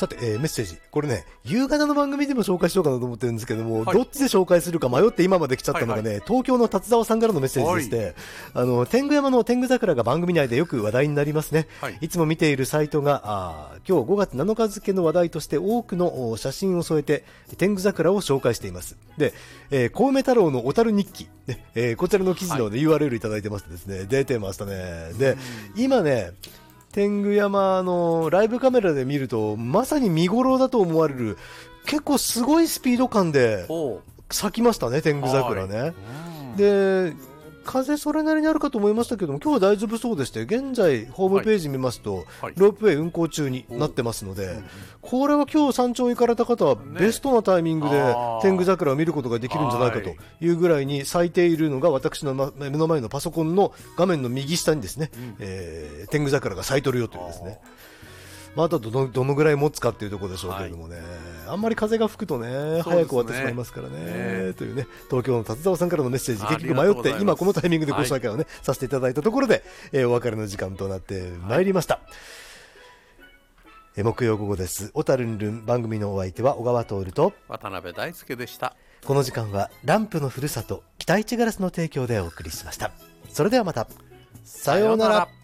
さて、メッセージ。これね、夕方の番組でも紹介しようかなと思ってるんですけども、 はい、 どっちで紹介するか迷って今まで来ちゃったのがね、はいはい、東京の達沢さんからのメッセージでして、天狗山の天狗桜が番組内でよく話題になりますね。はい、いつも見ているサイトが、今日5月7日付の話題として多くの写真を添えて、天狗桜を紹介しています。で、小梅太郎の小樽日記、ね、こちらの記事の、ね、はい、URL いただいてましてですね、出てましたね。で、今ね、天狗山のライブカメラで見るとまさに見頃だと思われる結構すごいスピード感で咲きましたね、天狗桜ね。で、風それなりにあるかと思いましたけども、今日は大丈夫そうでして、現在ホームページ見ますと、はい、ロープウェイ運行中になってますので、これは今日山頂行かれた方はベストなタイミングで天狗桜を見ることができるんじゃないかというぐらいに咲いているのが、私の目の前のパソコンの画面の右下にですね、天狗桜が咲いとるよというですね、まあ、あとどのぐらい持つかっていうところでしょうけれどもね、はい、あんまり風が吹くとね、早く終わってしまいますからね、というね、東京の達沢さんからのメッセージ、結局迷って今このタイミングでご紹介をね、させていただいたところで、お別れの時間となってまいりました。木曜午後です。小樽ルンルン、番組のお相手は小川徹と渡辺大輔でした。 この時間はランプのふるさと北市ガラスの提供でお送りしました。それではまた、さようなら。